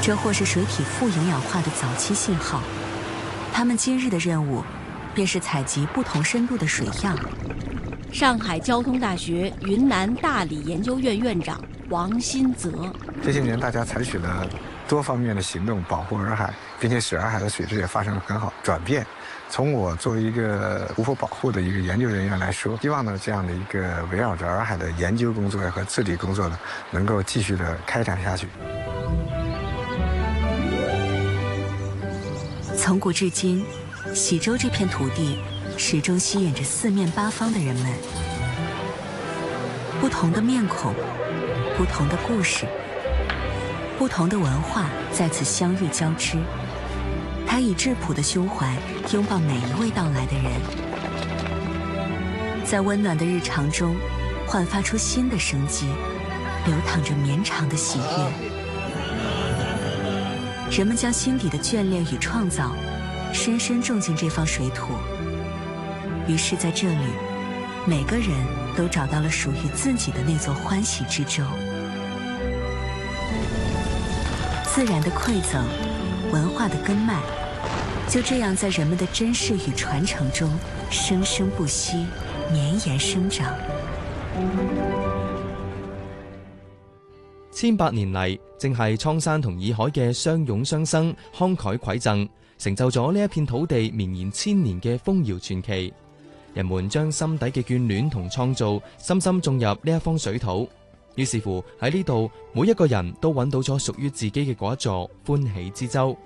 这或是水体富营养化的早期信号。他们今日的任务，便是采集不同深度的水样。 上海交通大学云南大理研究院院长王新泽： 这些年，大家采取了多方面的行动保护洱海，并且使洱海的水质也发生了很好转变。从我作为一个湖泊保护的一个研究人员来说，希望呢这样的一个围绕着洱海的研究工作和治理工作呢，能够继续的开展下去。 从古至今，喜洲这片土地始终吸引着四面八方的人们。不同的面孔，不同的故事，不同的文化在此相遇交织。他以质朴的胸怀拥抱每一位到来的人，在温暖的日常中焕发出新的生机，流淌着绵长的喜悦。人们将心底的眷恋与创造深深种进这方水土，于是在这里，每个人都找到了属于自己的那座欢喜之洲。自然的馈赠，文化的根脉，就这样在人们的珍视與傳承中生生不息，綿延生長。 千百年嚟，正係蒼山同洱海嘅相擁相生、慷慨饋贈，成就咗呢一片土地綿延千年嘅豐饒傳奇。人們將心底嘅眷戀同創造深深種入呢一方水土，於是乎喺呢度，每一個人都揾到咗屬於自己嘅嗰一座歡喜之洲。